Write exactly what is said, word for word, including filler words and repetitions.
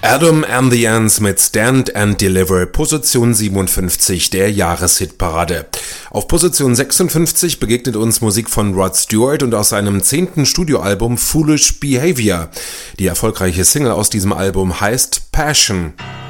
Adam and the Ants mit Stand and Deliver, Position siebenundfünfzig der Jahreshitparade. Auf Position sechsundfünfzig begegnet uns Musik von Rod Stewart und aus seinem zehnten Studioalbum Foolish Behavior. Die erfolgreiche Single aus diesem Album heißt Passion.